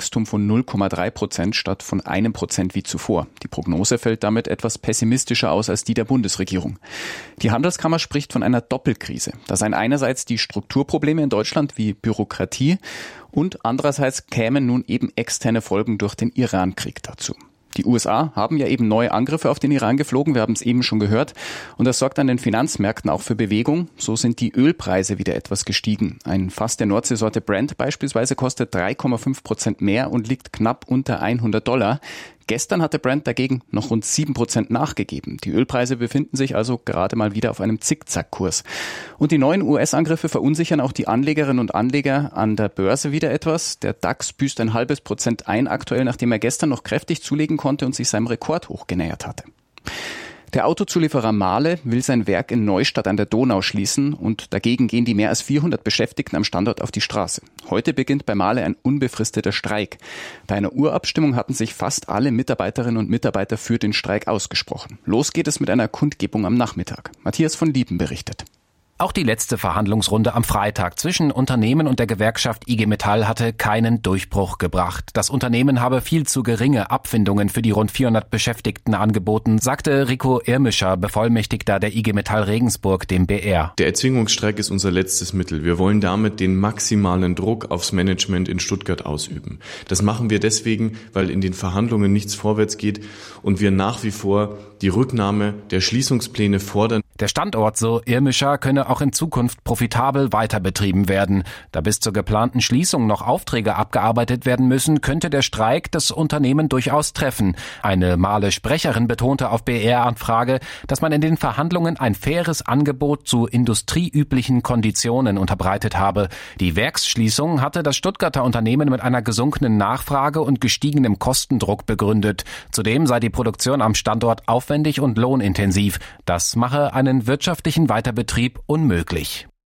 Wachstum von 0,3% statt von 1% wie zuvor. Die Prognose fällt damit etwas pessimistischer aus als die der Bundesregierung. Die Handelskammer spricht von einer Doppelkrise. Da seien einerseits die Strukturprobleme in Deutschland wie Bürokratie und andererseits kämen nun eben externe Folgen durch den Iran-Krieg dazu. Die USA haben ja eben neue Angriffe auf den Iran geflogen, wir haben es eben schon gehört. Und das sorgt an den Finanzmärkten auch für Bewegung. So sind die Ölpreise wieder etwas gestiegen. Ein Fass der Nordseesorte Brent beispielsweise kostet 3,5% mehr und liegt knapp unter $100. Gestern hatte Brent dagegen noch rund 7% nachgegeben. Die Ölpreise befinden sich also gerade mal wieder auf einem Zickzackkurs. Und die neuen US-Angriffe verunsichern auch die Anlegerinnen und Anleger an der Börse wieder etwas. Der DAX büßt 0,5% ein aktuell, nachdem er gestern noch kräftig zulegen konnte und sich seinem Rekordhoch genähert hatte. Der Autozulieferer Mahle will sein Werk in Neustadt an der Donau schließen und dagegen gehen die mehr als 400 Beschäftigten am Standort auf die Straße. Heute beginnt bei Mahle ein unbefristeter Streik. Bei einer Urabstimmung hatten sich fast alle Mitarbeiterinnen und Mitarbeiter für den Streik ausgesprochen. Los geht es mit einer Kundgebung am Nachmittag. Matthias von Lieben berichtet. Auch die letzte Verhandlungsrunde am Freitag zwischen Unternehmen und der Gewerkschaft IG Metall hatte keinen Durchbruch gebracht. Das Unternehmen habe viel zu geringe Abfindungen für die rund 400 Beschäftigten angeboten, sagte Rico Irmischer, Bevollmächtigter der IG Metall Regensburg, dem BR. Der Erzwingungsstreik ist unser letztes Mittel. Wir wollen damit den maximalen Druck aufs Management in Stuttgart ausüben. Das machen wir deswegen, weil in den Verhandlungen nichts vorwärts geht und wir nach wie vor die Rücknahme der Schließungspläne fordern. Der Standort, so Irmischer, könne auch in Zukunft profitabel weiter betrieben werden. Da bis zur geplanten Schließung noch Aufträge abgearbeitet werden müssen, könnte der Streik das Unternehmen durchaus treffen. Eine Mahle-Sprecherin betonte auf BR-Anfrage, dass man in den Verhandlungen ein faires Angebot zu industrieüblichen Konditionen unterbreitet habe. Die Werksschließung hatte das Stuttgarter Unternehmen mit einer gesunkenen Nachfrage und gestiegenem Kostendruck begründet. Zudem sei die Produktion am Standort aufwendig und lohnintensiv. Das mache einen wirtschaftlichen Weiterbetrieb unmöglich.